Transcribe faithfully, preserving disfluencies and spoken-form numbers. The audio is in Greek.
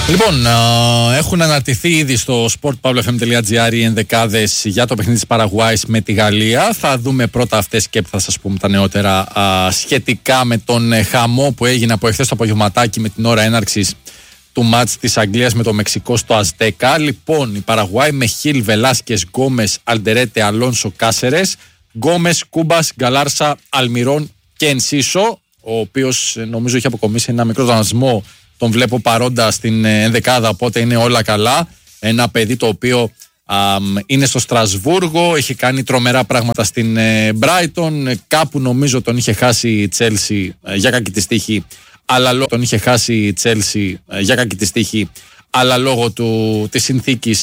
Λοιπόν, α, έχουν αναρτηθεί ήδη στο sport pavlo f m dot g r οι ενδεκάδες για το παιχνίδι της Παραγουάης με τη Γαλλία. Θα δούμε πρώτα αυτές και θα σας πούμε τα νεότερα α, σχετικά με τον ε, χαμό που έγινε από εχθές το απογευματάκι με την ώρα έναρξης του μάτς της Αγγλίας με το Μεξικό στο Αζτέκα. Λοιπόν, η Παραγουάη με Χιλ, Βελάσκες, Γκόμες, Αλντερέτε, Αλόνσο, Κάσερες, Γκόμες, Κούμπας, Γκαλάρσα, Αλμιρόν και Ενσίσο, ο οποίος νομίζω έχει αποκομίσει ένα μικρό δανασμό. Τον βλέπω παρόντα στην ενδεκάδα, οπότε είναι όλα καλά. Ένα παιδί το οποίο α, είναι στο Στρασβούργο, έχει κάνει τρομερά πράγματα στην Μπράιτον. Ε, κάπου νομίζω τον είχε χάσει η Τσέλσι ε, για κακή της τύχη, αλλά λόγω τον είχε χάσει η Τσέλσι ε, για κακή της τύχη, αλλά λόγω του, της συνθήκης